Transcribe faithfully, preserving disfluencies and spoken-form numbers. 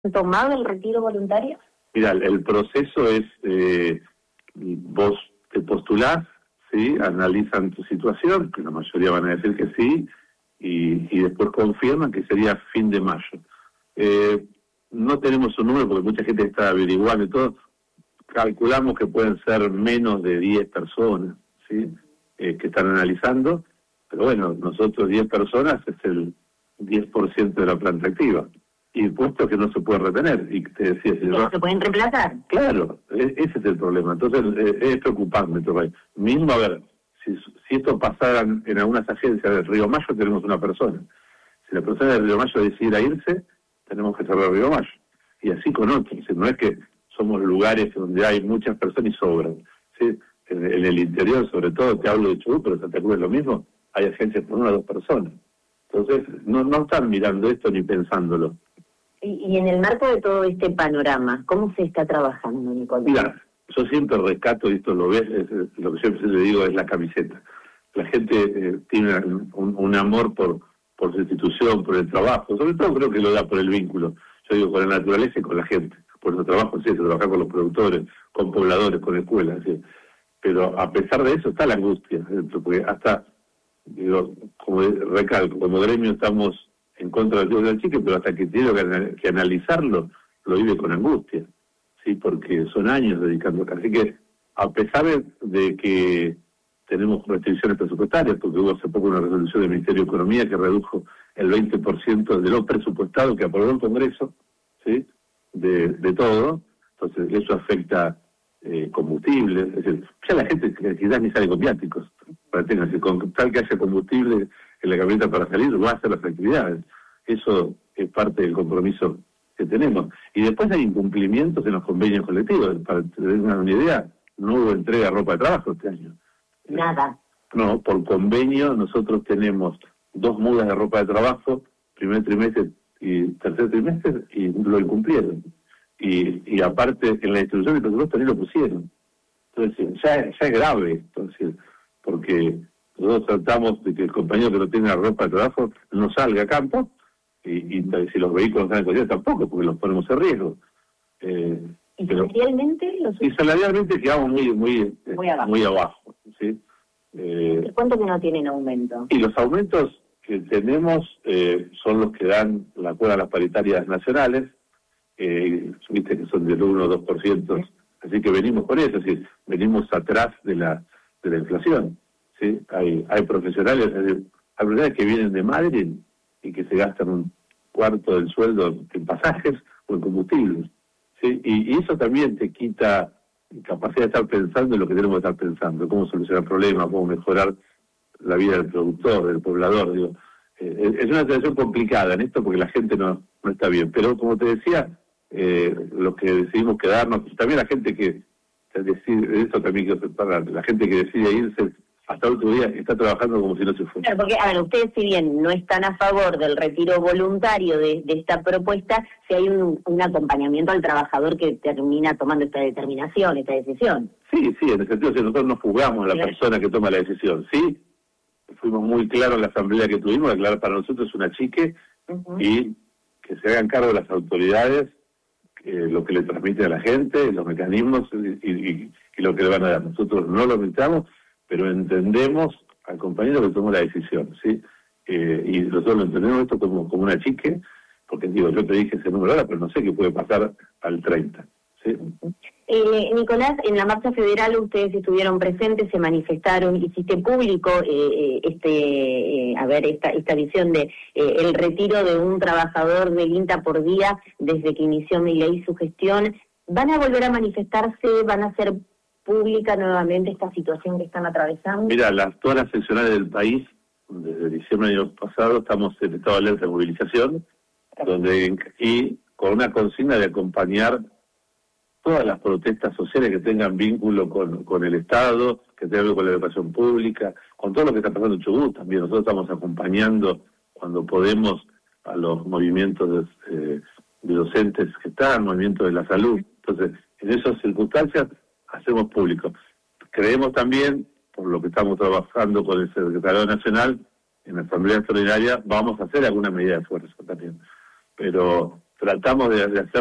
tomado el retiro voluntario? Mira, el proceso es, eh, vos te postulás, ¿sí? Analizan tu situación, que la mayoría van a decir que sí, y, y después confirman que sería fin de mayo. Eh, no tenemos un número porque mucha gente está averiguando y todo. Calculamos que pueden ser menos de diez personas, ¿sí? Eh, que están analizando, pero bueno, nosotros diez personas es el diez por ciento de la planta activa. Y puestos que no se puede retener. Y te decía, si ¿Se pueden reemplazar? Claro, e ese es el problema. Entonces, eh, es preocupante. Mismo, a ver, si, si esto pasara en algunas agencias del Río Mayo, tenemos una persona. Si la persona del Río Mayo decide irse, tenemos que cerrar Río Mayo. Y así con otros. No es que somos lugares donde hay muchas personas y sobran. ¿Sí? En, en el interior, sobre todo, te hablo de Chubut, pero Santa Cruz es lo mismo, hay agencias por una o dos personas. Entonces, no, no están mirando esto ni pensándolo. Y, y en el marco de todo este panorama, ¿cómo se está trabajando, Nicolás? Mira, yo siempre rescato, y esto lo ves, es, es, lo que siempre le digo es la camiseta. La gente eh, tiene un, un amor por, por su institución, por el trabajo, sobre todo creo que lo da por el vínculo. Yo digo, con la naturaleza y con la gente. Por su trabajo, sí, se trabaja con los productores, con pobladores, con escuelas, ¿sí? Pero a pesar de eso está la angustia, porque hasta, digo, como recalco, como gremio estamos en contra del tío del chique, pero hasta que tiene que, que analizarlo, lo vive con angustia, sí, porque son años dedicando acá. Así que, a pesar de, de que tenemos restricciones presupuestarias, porque hubo hace poco una resolución del Ministerio de Economía que redujo el veinte por ciento de lo presupuestado que aprobó el Congreso, sí, de, de todo, entonces eso afecta eh, combustible, es decir, ya la gente quizás ni sale con viáticos, para tener, con tal que haya combustible en la camioneta para salir, va a hacer las actividades. Eso es parte del compromiso que tenemos. Y después hay incumplimientos en los convenios colectivos. Para tener una idea, no hubo entrega de ropa de trabajo este año. Nada. No, por convenio nosotros tenemos dos mudas de ropa de trabajo, primer trimestre y tercer trimestre, y lo incumplieron. Y, y aparte, en la distribución del presupuesto ni lo pusieron. Entonces, ya, ya es grave, entonces, porque nosotros tratamos de que el compañero que no tenga ropa de trabajo no salga a campo, y, y si los vehículos están en condiciones tampoco, porque los ponemos en riesgo. Eh, ¿Y salarialmente? Los... Y salarialmente quedamos muy muy, muy abajo, muy abajo, ¿sí? Eh, ¿Cuánto que no tienen aumento? Y los aumentos que tenemos eh, son los que dan la cuota a las paritarias nacionales, eh, viste que son del uno o dos por ciento, ¿sí? Así que venimos con eso, es decir, venimos atrás de la de la inflación. ¿Sí? Hay, hay profesionales, hay profesionales que vienen de Madrid y que se gastan un cuarto del sueldo en pasajes o en combustibles, ¿sí? Y, y eso también te quita capacidad de estar pensando en lo que tenemos que estar pensando, cómo solucionar problemas, cómo mejorar la vida del productor, del poblador. Digo, eh, es una situación complicada en esto porque la gente no, no está bien. Pero como te decía, eh, los que decidimos quedarnos, también la gente que decide, eso también quiero separar, la gente que decide irse hasta el último día está trabajando como si no se fuera. Claro, porque, a ver, ustedes si bien no están a favor del retiro voluntario de, de esta propuesta, si hay un, un acompañamiento al trabajador que termina tomando esta determinación, esta decisión. Sí, sí, en el sentido de que nosotros no juzgamos a la ¿Sí? persona que toma la decisión, sí, fuimos muy claros en la asamblea que tuvimos, aclarar para nosotros es una chique, uh-huh. Y que se hagan cargo las autoridades, eh, lo que le transmite a la gente, los mecanismos y, y, y lo que le van a dar. Nosotros no lo necesitamos, pero entendemos al compañero que tomó la decisión, ¿sí? Eh, y nosotros lo entendemos esto como, como una chique, porque digo, yo te dije ese número ahora, pero no sé qué puede pasar al treinta, ¿sí? Eh, Nicolás, en la marcha federal ustedes estuvieron presentes, se manifestaron, hiciste público eh, este, eh, a ver, esta esta visión de eh, el retiro de un trabajador del INTA por día desde que inició Milei su gestión. ¿Van a volver a manifestarse? ¿Van a hacer pública nuevamente esta situación que están atravesando? Mira, las, todas las seccionales del país, desde diciembre del año pasado, estamos en estado de alerta de movilización, donde y con una consigna de acompañar todas las protestas sociales que tengan vínculo con, con el Estado, que tengan vínculo con la educación pública, con todo lo que está pasando en Chubut también. Nosotros estamos acompañando cuando podemos a los movimientos de, eh, de docentes que están, movimientos de la salud. Entonces, en esas circunstancias hacemos público. Creemos también, por lo que estamos trabajando con el Secretario Nacional, en la Asamblea Extraordinaria, vamos a hacer alguna medida de fuerza también. Pero tratamos de, de hacer